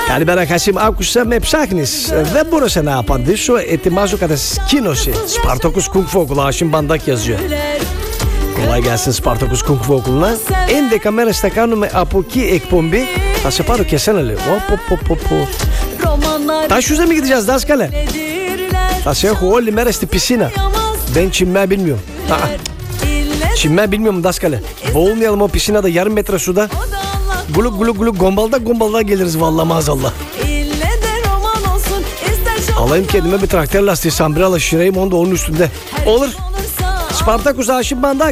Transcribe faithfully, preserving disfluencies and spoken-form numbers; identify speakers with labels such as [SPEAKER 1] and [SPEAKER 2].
[SPEAKER 1] Καλημέρα Χασίμ, άκουσα με ψάχνεις. Δεν μπορούσα να απαντήσω. Ετοιμάζω κατασκήνωση. Spartacus Kung Fu Okulu. Haşim Bandak yazıyor. Kolay gelsin Spartacus Kung Fu Okulu'na. έντεκα μέρες θα κάνουμε από εκεί εκπομπή. Θα σε πάρω και εσένα λέει. Τα şuza mı gideceğiz δάσκαλε? Θα σε έχω όλη μέρα στη πισίνα. Ben çimmeyi bilmiyorum. Aa, çimmeyi bilmiyorum dασκale. Boğulmayalım o pisinada yarım metre suda. Guluk guluk guluk gombalda gombalda geliriz vallahi maazallah. Alayım kendime bir traktör lastiği, sambrala şireyim, onu da onun üstünde. Olur. Spartacus Haşim Bandak.